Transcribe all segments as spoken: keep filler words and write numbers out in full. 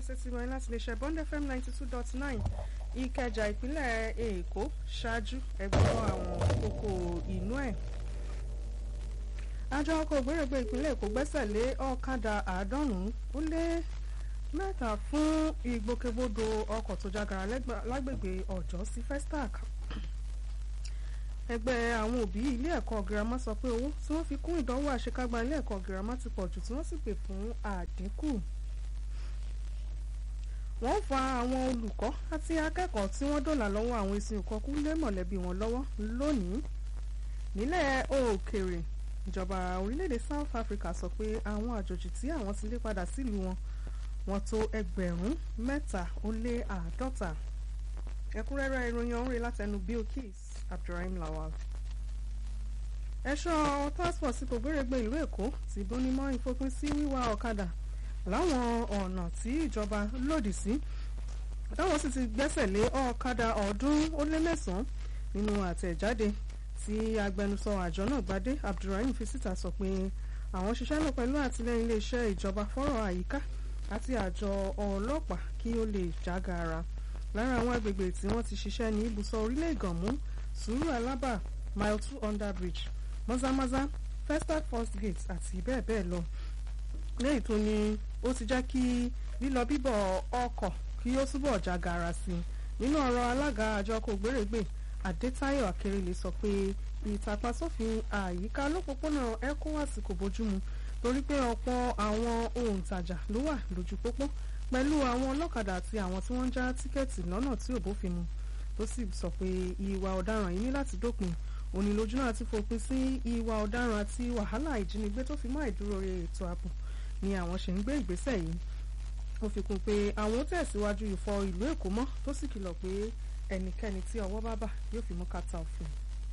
ṣètì wọ̀nyí láti lè ṣe Bond F M ninety two dot nine Ìkẹjà ìpínlẹ̀ Èkó ṣáájú ẹgbẹ́ àwọn kókó inú ẹ̀. Àjọ ọkọ̀ ògbérègbè ìpínlẹ̀ Èkó gbẹ́sẹ̀ lé ọ̀kadà àádọ́rùn-ún ó lé mẹ́ta fún ìgbòkègbodò ọkọ̀ tó jágara lágbègbè Ọ̀jọ́ sí Festac. Ẹgbẹ́ àwọn òbí ilé ẹ̀kọ́ girama sọ pé owó tí wọ́n fi kún ìdánwò àṣekágbá ilé ẹ̀kọ́ girama ti pọ̀ jù tí wọ́n sì pè fún àdínkù. Wọ́n fa àwọn olùkọ́ àti akẹ́kọ̀ọ́ tí wọ́n dòlà lọ́wọ́ àwọn ìsìn òkọ́kú lé mọ̀lẹ́bí wọn lọ́wọ́ lónìí. Nílẹ̀ òkèèrè, ìjọba orílẹ̀-èdè South Africa sọ pé àwọn àjòjì tí àwọn ti lé padà sílùú wọn wọ́n tó ẹgbẹ̀rún mẹ́ta ó lé àádọ́ta. Ẹ̀kúnrẹ́rẹ́ ìròyìn ọ̀hún rèé látẹnu Bilkis Abdulrahim Lawal. Ẹ̀ṣọ́ task force kò gbèrègbè ìlú Èkó ti bónímọ́ ìfòpin sí wíwa ọ̀kadà láwọn ọ̀nà tí ìjọba lòdì sí, táwọn sì ti gbẹ́sẹ̀ lé ọ̀kadà ọ̀ọ́dúnrún ó lé mẹ́sàn-án nínú àtẹ̀jáde tí agbẹnusọ àjọ náà Gbadé Abdulrahim fi síta sọ pé àwọn ṣiṣẹ́ náà pẹ̀lú àtìlẹ́yìn iléeṣẹ́ ìjọba fọ́rọ̀ àyíká àti àjọ ọlọ́pàá kí ó lè jágara. Lára àwọn agbègbè tí wọ́n ti ṣiṣẹ́ ní ibùsọ̀ orílẹ̀ Ìgànmú, Sùúrù Alábà, Mile two Underbridge, Mọ́zámọ́zá, Festac First Gate àti bẹ́ẹ̀ bẹ́ẹ̀ lọ. Léyìí tó ní ó ti jẹ́ kí lílọ bíbọ̀ ọkọ̀ kí ó túbọ̀ jágara sí i. Nínú ọ̀rọ̀ alága àjọ kò gbèrègbè Adétáyọ̀ Akérèlé sọ pé ìtàpásófin àyíká lópòpónà ECOWAS kò bójúmu torí pé ọ̀pọ̀ àwọn òǹtajà ló wà lójú pópó pẹ̀lú àwọn ọlọ́kadà àti àwọn tí wọ́n ń já tíkẹ́ẹ̀tì lọ́nà tí ò bófin mu. Tó sì sọ pé ìwà ọ̀daràn yìí ní láti dópin. Òní lójú náà ti fòpin sí ìwà ọ̀daràn àti wàhálà ìjínigbé tó fi mọ́ ìdúró ètò ààbò ni àwọn ṣe ń gbé ìgbésẹ̀ yìí. Ó fi kún pé àwọn ó tẹ̀síwájú ìfọ ìlú Èkó mọ́ tó sì kìlọ̀ pé ẹnikẹ́ni tí ọwọ́ bá bà yóò fi mú kàtà òfin.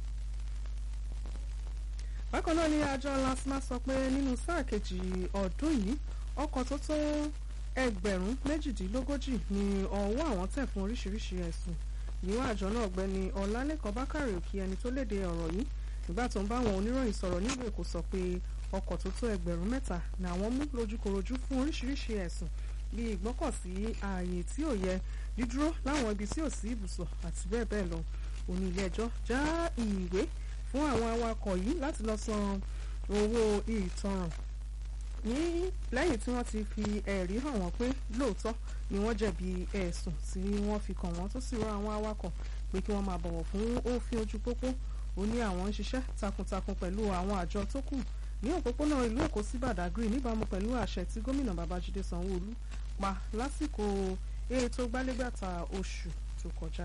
Bákan náà ni àjọ LASTMA sọ pé nínú sáà kejì ọdún yìí ọkọ̀ tó tó ẹgbẹ̀rún méjìdínlógójì ni ọwọ́ àwọn tẹ̀ fún oríṣiríṣi ẹ̀sùn. Níwọ̀n àjọ náà Ọ̀gbẹ́ni Ọlálékan Bákàrè Òkè ẹni tó léde ọ̀rọ̀ yìí nígbà tó ń bá àwọn oníròyìn sọ̀rọ̀ nílùú Èkó sọ pé ọkọ̀ tó tó ẹgbẹ̀rún mẹ́ta ni àwọn mú lójúkorojú fún oríṣiríṣi ẹ̀sùn bíi ìgbọ́kọ̀sí ààyè tí ò yẹ, dídúró láwọn ibi tí ò sí ibùsọ̀ àti bẹ́ẹ̀ bẹ́ẹ̀ lọ. Òní ilé ẹjọ́ já ìwé fún àwọn awakọ̀ yìí láti lọ san owó ìtanràn ní lẹ́yìn tí wọ́n ti fi ẹ̀rí hàn wọ́n pé lóòótọ́ ni wọ́n jẹ̀bi ẹ̀sùn tí wọ́n fi kàn wọ́n tó sì rọ àwọn awakọ̀ pé kí wọ́n máa bọ̀wọ̀ fún òfin ojú pópó. Ó ní àwọn ń ṣiṣẹ́ takuntakun pẹ̀lú àwọn àjọ tó kù ní òpópónà ìlú Èkó sí Badagry níbàámu pẹ̀lú àṣẹ tí gómìnà Babájídé Sanwó-Olú pa lásìkò ètò gbálégbàtà oṣù tó kọjá.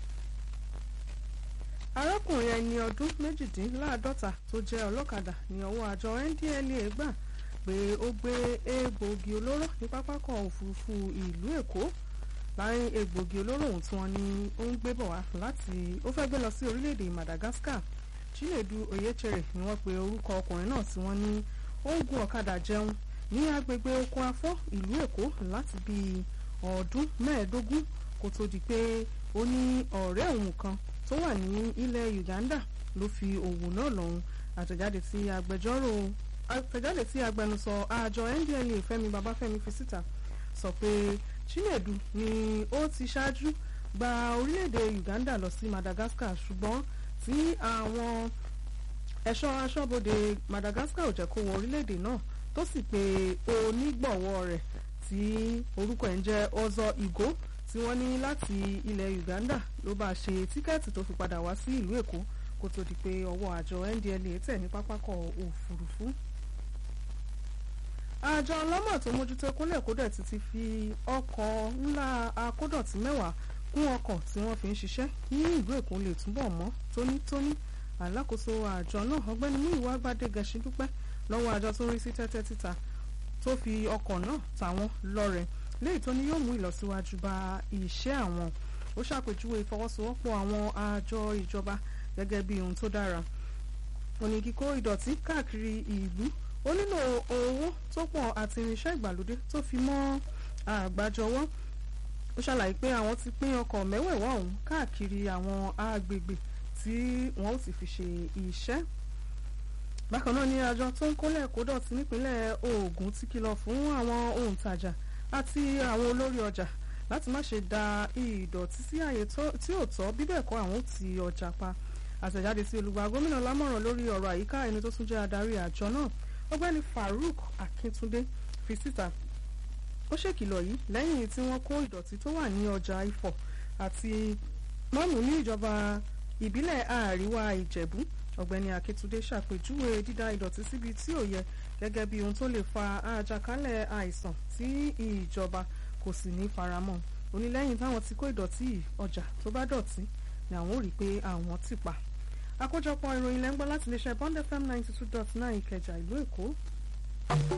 Arákùnrin ẹni ọdún méjìdínláàádọ́ta tó jẹ́ ọlọ́kadà ní ọwọ́ àjọ N D L A gbà pé ó gbé egbòogi olóró ní pápákọ̀ òfurufú ìlú Èkó. Láàrin egbòogi olóró ohun tí wọ́n ní ó ń gbé bọ̀ wá láti ó fẹ́ gbé lọ sí orílẹ̀-èdè Madagascar. Chinedu Oyechere ni wọ́n pe orúkọ ọkùnrin náà tí wọ́n ní ó ń gun ọ̀kadà jẹun ní agbègbè Oko Afọ́ ìlú Èkó láti bíi ọdún mẹ́ẹ̀ẹ́dógún kó tó di pé ó ní ọ̀rẹ́ òun kan tó wà ní ilẹ̀ Uganda ló fi òwò náà lọ́hùn. Àtẹ̀jáde tí agbẹjọ́rò àtẹ̀jáde tí agbẹnusọ àjọ N D L A Fẹ́mi Babáfẹ́mi fi síta sọ pé Chinedu ni ó ti ṣáájú gba orílẹ̀-èdè Uganda lọ sí Madagascar ṣùgbọ́n tí àwọn ẹ̀ṣọ́ aṣọ́bodè Madagascar ò jẹ́ kó wọ orílẹ̀-èdè náà tó sì pé onígbọ̀wọ́ rẹ̀ tí orúkọ ẹ̀ ń jẹ́ Ọzọ Ìgò tí wọ́n ní láti ilẹ̀ Uganda ló bá ṣe tíkẹ́ẹ̀tì tó fi padà wá sí ìlú Èkó kó tó di pé ọwọ́ àjọ N D L A tẹ̀ ní pápákọ̀ òfurufú. Àjọ ọlọ́mọ tó mójútó ìpínlẹ̀ Èkó dẹ̀ ti ti fi ọkọ̀ ńlá akódọ̀tí mẹ́wàá kún ọkọ̀ tí wọ́n fi ń ṣiṣẹ́ kí ìlú Èkó lè túbọ̀ mọ́ tónítóní. Alákòóso àjọ náà Ọ̀gbẹ́ni Múyìwá Gbádégẹṣin dúpẹ́ lọ́wọ́ àjọ tó ń rí sí tẹ́tẹ́ títa tó fi ọkọ̀ náà tàwọn lọ́rẹ léyìí tó ní yóò mú ìlọsíwájú bá iṣẹ́ àwọn. Ó ṣàpèjúwe ìfọwọ́sowọ́pọ̀ àwọn àjọ ìjọba gẹ́gẹ́ bí ohun tó dára. Ó ní kíkó ìdọ̀tí káàkiri ìlú ó nílò owó tó pọ̀ àti irinṣẹ́ ìgbàlódé tó fi mọ́ àgbájọwọ́. Ó ṣàlàyé pé àwọn ti pín ọkọ̀ mẹ́wẹ̀ẹ̀wá ọ̀hún káàkiri àwọn agbègbè tí wọ́n ó ti fi ṣe iṣẹ́. Bákan náà ni àjọ tó ń kólẹ̀ kódọ̀tí nípínlẹ̀ Ògùn ti kìlọ̀ fún àwọn òǹtajà àti àwọn olórí ọjà láti má ṣe da ìdọ̀tí sí àyè tí ò tọ́ bí bẹ́ẹ̀ kọ́ àwọn ti ọjà pa. Àtẹ̀jáde sí olùgbà gómìnà lámọ̀ràn lórí ọ̀rọ̀ àyíká ẹni tó tún jẹ́ adarí àjọ náà ọ̀gbẹ́ni Farouk Akíntúndé fi síta. Ó ṣèkìlọ̀ yìí lẹ́yìn tí wọ́n kó ìdọ̀tí tó wà ní ọjà Ifọ̀ àti mọ́mù ní ìjọba ìbílẹ̀ àríwá Ìjẹ̀bú. Ọ̀gbẹ́ni Akíntúndé ṣàpèjúwe dídá ìdọ̀tí síbi tí ò yẹ gẹ́gẹ́ bí ohun tó lè fa àjàkálẹ̀ àìsàn tí ìjọba kò sì ní faramọ́. Ó ní lẹ́yìn táwọn ti kó ìdọ̀tí ọjà tó bá dọ̀tí ni àwọn ò rí pé àwọn ti pa. Àkójọpọ̀ ìròyìn lẹ́ ń gbọ́ láti iléeṣẹ́ Bond F M ninety two dot nine Ìkẹjà ìlú Èkó.